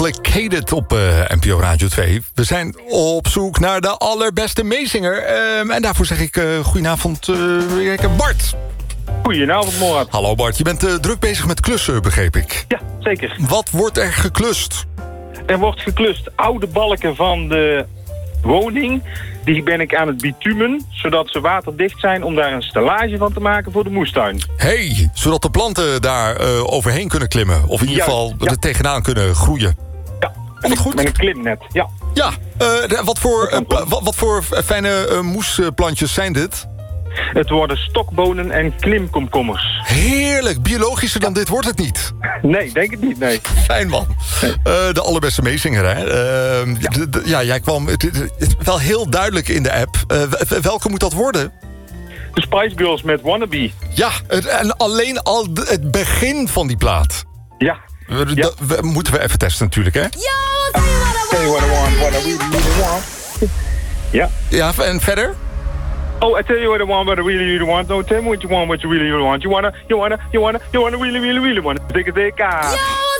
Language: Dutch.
Complicated op NPO Radio 2. We zijn op zoek naar de allerbeste meezinger. En daarvoor zeg ik goedenavond, Bart. Goedenavond, Morat. Hallo Bart, je bent druk bezig met klussen, begreep ik. Ja, zeker. Wat wordt er geklust? Er wordt geklust oude balken van de woning. Die ben ik aan het bitumen, zodat ze waterdicht zijn om daar een stellage van te maken voor de moestuin. Zodat de planten daar overheen kunnen klimmen. Of in ieder geval er tegenaan kunnen groeien. Ja, wat goed. Met een klimnet, ja. Ja, wat voor fijne moesplantjes zijn dit? Het worden stokbonen en klimkomkommers. Heerlijk, biologischer dan dit wordt het niet. Nee, denk het niet, nee. Fijn man. De allerbeste meezinger, hè? Jij kwam wel heel duidelijk in de app. Welke moet dat worden? De Spice Girls met Wannabe. Ja, en alleen al het begin van die plaat. Ja. Moeten we even testen natuurlijk, hè? Tell you what I want, what I really want. Ja. Ja, en verder? Oh, I tell you what I want, what I really want. No, tell me what you want, what you really want. You wanna really want. Dikke.